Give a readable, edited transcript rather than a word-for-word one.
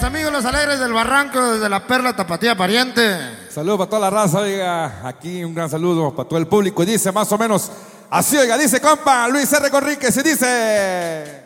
amigos los alegres del Barranco, desde la Perla Tapatía Pariente. Saludos para toda la raza, oiga. Aquí un gran saludo para todo el público. Y dice más o menos así, oiga, dice compa Luis R. Conríquez y dice...